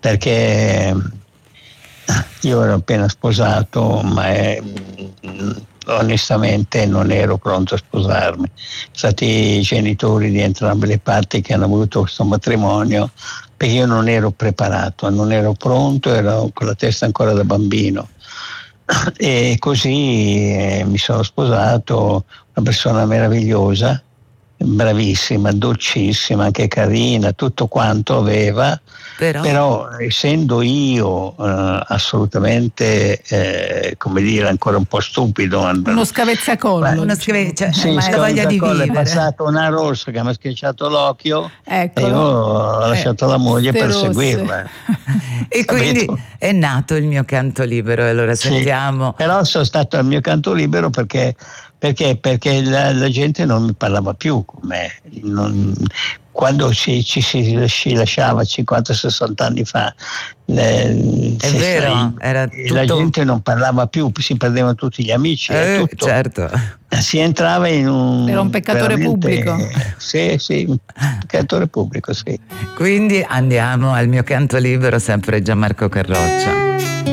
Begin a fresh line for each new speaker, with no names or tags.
perché io ero appena sposato, ma onestamente non ero pronto a sposarmi. Sono stati i genitori di entrambe le parti che hanno voluto questo matrimonio, perché io non ero preparato, non ero pronto, ero con la testa ancora da bambino. E così mi sono sposato, una persona meravigliosa, bravissima, dolcissima, anche carina, tutto quanto aveva, però essendo io assolutamente, come dire, ancora un po' stupido,
uno scavezzacollo,
ma la voglia di vivere.
È passata una rossa che mi ha schiacciato l'occhio,
eccolo.
E io ho lasciato la moglie per seguirla.
E quindi è nato Il mio canto libero, e allora sentiamo.
Però sono stato al mio canto libero perché la gente non mi parlava più con me. Quando ci si lasciava 50-60 anni fa,
vero, era tutto...
la gente non parlava più, si perdevano tutti gli amici, tutto.
Certo.
Si entrava in
era un peccatore pubblico.
Sì, un peccatore pubblico, sì.
Quindi andiamo al mio canto libero, sempre Gianmarco Carroccia.